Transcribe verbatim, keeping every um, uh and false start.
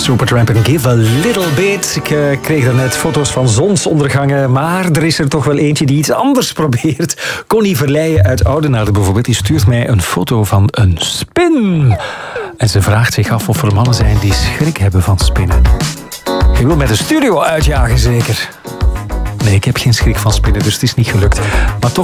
Supertramp en Give a Little Bit. Ik uh, kreeg daarnet foto's van zonsondergangen, maar er is er toch wel eentje die iets anders probeert. Connie Verleijen uit Oudenaarde bijvoorbeeld, die stuurt mij een foto van een spin. En ze vraagt zich af of er mannen zijn die schrik hebben van spinnen. Je wil mij de studio uitjagen zeker? Nee, ik heb geen schrik van spinnen, dus het is niet gelukt. Maar toch